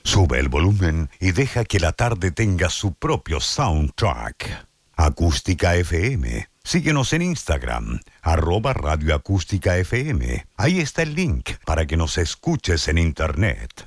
Sube el volumen y deja que la tarde tenga su propio soundtrack. Acústica FM. Síguenos en Instagram, @radioacústica FM. Ahí está el link para que nos escuches en internet.